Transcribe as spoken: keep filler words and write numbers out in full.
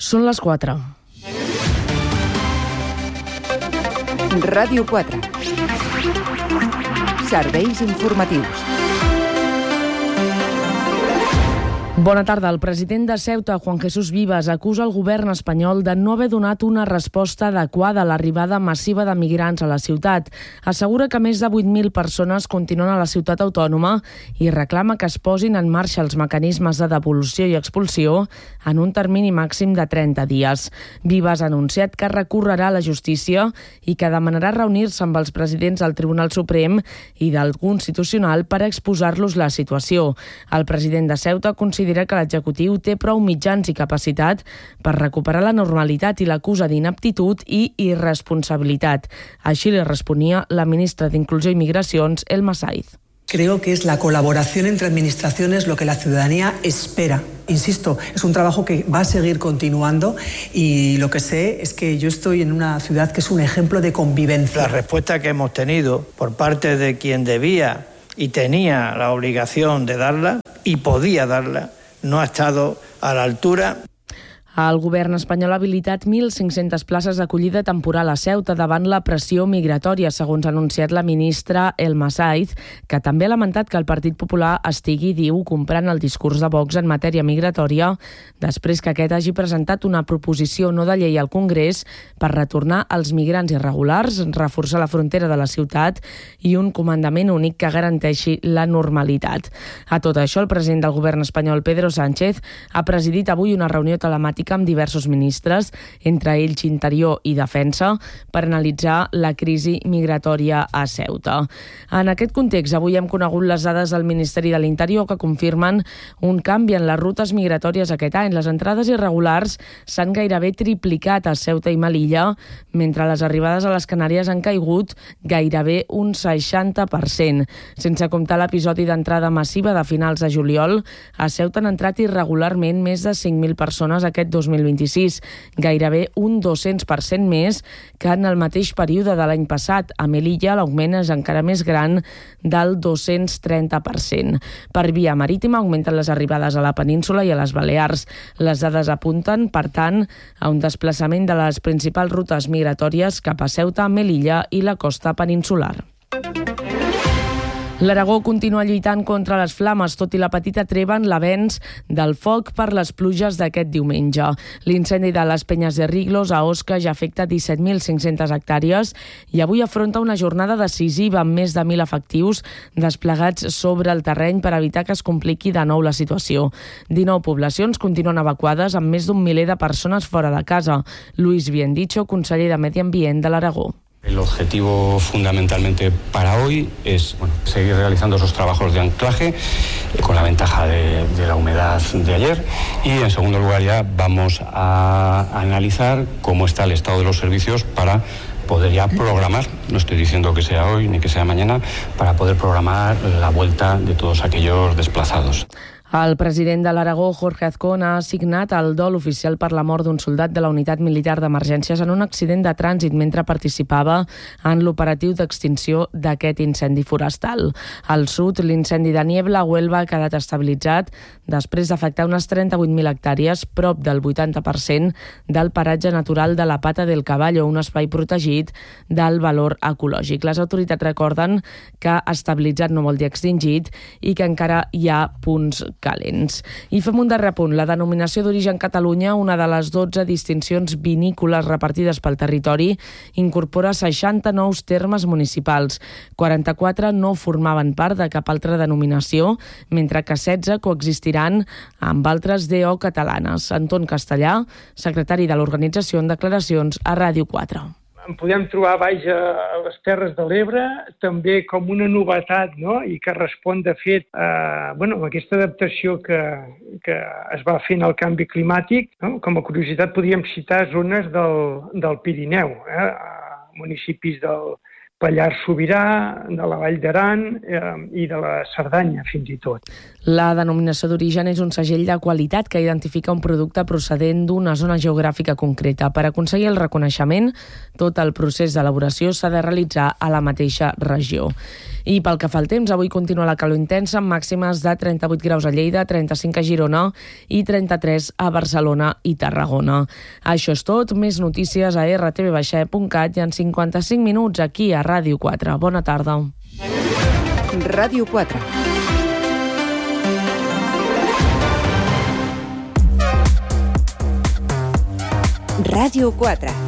Són les quatre. Ràdio quatre. Serveis informatius. Bona tarda. El president de Ceuta, Juan Jesús Vivas, acusa el govern espanyol de no haver donat una resposta adequada a l'arribada massiva de migrants a la ciutat. Assegura que més de vuit mil persones continuen a la ciutat autònoma i reclama que es posin en marxa els mecanismes de devolució i expulsió en un termini màxim de trenta dies. Vivas ha anunciat que recorrerà a la justícia i que demanarà reunir-se amb els presidents del Tribunal Suprem i del Constitucional per exposar-los la situació. El president de Ceuta considera que l'executiu té prou mitjans i capacitat per recuperar la normalitat i l'acusa d'inaptitud i irresponsabilitat. Així li responia la ministra d'Inclusió i Migracions, Elma Saiz. Creo que es la colaboración entre administraciones lo que la ciudadanía espera. Insisto, es un trabajo que va a seguir continuando y lo que sé es que yo estoy en una ciudad que es un ejemplo de convivencia. La respuesta que hemos tenido por parte de quien debía y tenía la obligación de darla y podía darla no ha estado a la altura. El govern espanyol ha habilitat mil cinc-centes places d'acollida temporal a Ceuta davant la pressió migratòria, segons ha anunciat la ministra Elma Saiz, que també ha lamentat que el Partit Popular estigui, diu, comprant el discurs de Vox en matèria migratòria després que aquest hagi presentat una proposició no de llei al Congrés per retornar els migrants irregulars, reforçar la frontera de la ciutat i un comandament únic que garanteixi la normalitat. A tot això, el president del govern espanyol, Pedro Sánchez, ha presidit avui una reunió telemàtica amb diversos ministres, entre ells Interior i Defensa, per analitzar la crisi migratòria a Ceuta. En aquest context, avui hem conegut les dades del Ministeri de l'Interior que confirmen un canvi en les rutes migratòries aquest any. Les entrades irregulars s'han gairebé triplicat a Ceuta i Melilla, mentre les arribades a les Canàries han caigut gairebé un seixanta per cent. Sense comptar l'episodi d'entrada massiva de finals de juliol, a Ceuta han entrat irregularment més de cinc mil persones aquest dos mil vint-i-sis, gairebé un dos-cents per cent més que en el mateix període de l'any passat. A Melilla l'augment és encara més gran, del dos-cents trenta per cent. Per via marítima augmenten les arribades a la península i a les Balears. Les dades apunten, per tant, a un desplaçament de les principals rutes migratòries cap a Ceuta, Melilla i la costa peninsular. L'Aragó continua lluitant contra les flames, tot i la petita treva en l'avenç del foc per les pluges d'aquest diumenge. L'incendi de les Penyes de Riglos a Osca ja afecta disset mil cinc-centes hectàrees i avui afronta una jornada decisiva amb més de mil efectius desplegats sobre el terreny per evitar que es compliqui de nou la situació. dinou poblacions continuen evacuades amb més d'un miler de persones fora de casa. Luis Biendicho, conseller de Medi Ambient de l'Aragó. El objetivo fundamentalmente para hoy es bueno, seguir realizando esos trabajos de anclaje eh, con la ventaja de, de la humedad de ayer y en segundo lugar ya vamos a analizar cómo está el estado de los servicios para poder ya programar, no estoy diciendo que sea hoy ni que sea mañana, para poder programar la vuelta de todos aquellos desplazados. El president de l'Aragó, Jorge Azcón, ha signat el dol oficial per la mort d'un soldat de la Unitat Militar d'Emergències en un accident de trànsit mentre participava en l'operatiu d'extinció d'aquest incendi forestal. Al sud, l'incendi de Niebla a Huelva ha quedat estabilitzat després d'afectar unes trenta-vuit mil hectàrees, prop del vuitanta per cent del paratge natural de la Pata del Caballo, un espai protegit del valor ecològic. Les autoritats recorden que estabilitzat no vol dir extingit i que encara hi ha punts calents. I fem un darrer punt. La denominació d'origen Catalunya, una de les dotze distincions vinícoles repartides pel territori, incorpora seixanta nous termes municipals. quaranta-quatre no formaven part de cap altra denominació, mentre que setze coexistiran amb altres D O catalanes. Anton Castellà, secretari de l'organització, en declaracions a Ràdio quatre. En podem trobar baix a les Terres de l'Ebre, també com una novetat, no? I que respon, de fet, a, bueno, a aquesta adaptació que, que es va fent al canvi climàtic. No? Com a curiositat podríem citar zones del, del Pirineu, eh? municipis del, Pallars Sobirà, de la Vall d'Aran eh, i de la Cerdanya, fins i tot. La denominació d'origen és un segell de qualitat que identifica un producte procedent d'una zona geogràfica concreta. Per aconseguir el reconeixement, tot el procés d'elaboració s'ha de realitzar a la mateixa regió. I pel que fa al temps, avui continua la calor intensa amb màximes de trenta-vuit graus a Lleida, trenta-cinc a Girona i trenta-tres a Barcelona i Tarragona. Això és tot. Més notícies a erre te ve baixa e punt cat i en cinquanta-cinc minuts aquí a Ràdio quatre. Bona tarda. Ràdio quatre. Ràdio quatre.